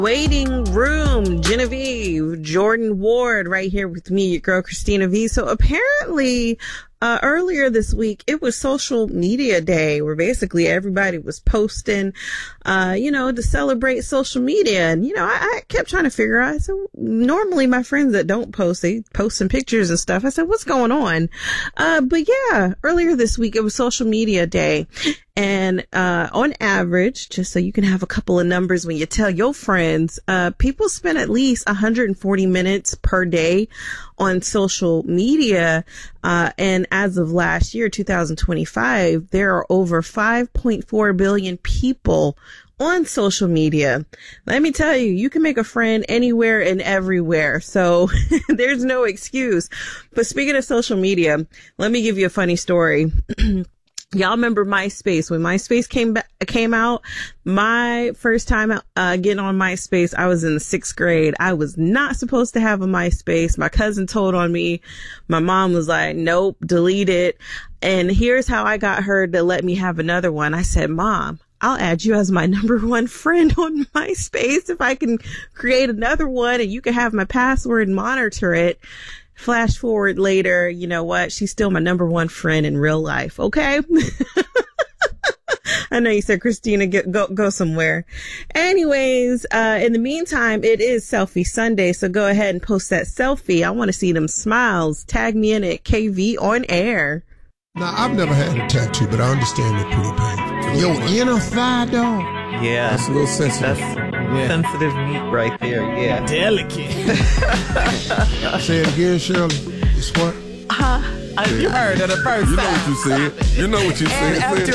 Waiting room, Genevieve, Jordan Ward, right here with me, your girl Christina V. So apparently, earlier this week, it was social media day where basically everybody was posting, to celebrate social media. And, I kept trying to figure out, so normally my friends that don't post, they post some pictures and stuff. I said, what's going on? But yeah, earlier this week, it was social media day. And, on average, just so you can have a couple of numbers when you tell your friends, people spend at least 140 minutes per day on social media. And as of last year, 2025, there are over 5.4 billion people on social media. Let me tell you, you can make a friend anywhere and everywhere. So there's no excuse. But speaking of social media, let me give you a funny story. Y'all remember MySpace? When MySpace came out, my first time getting on MySpace, I was in the 6th grade. I was not supposed to have a MySpace. My cousin told on me. My mom was like, nope, delete it. And here's how I got her to let me have another one. I said, Mom, I'll add you as my number one friend on MySpace if I can create another one and you can have my password and monitor it. Flash forward later, you know what? She's still my number one friend in real life. Okay. I know you said, Christina, go somewhere. Anyways, in the meantime, it is Selfie Sunday. So go ahead and post that selfie. I want to see them smiles. Tag me in at KV on air. Now, I've never had a tattoo, but I understand they're pretty painful. Your inner thigh, dog. Yeah. That's a little sensitive. That's sensitive meat right there, yeah. Delicate. Say it again, Shirley. It's what? You heard it at first. You know what you said. You know what you said.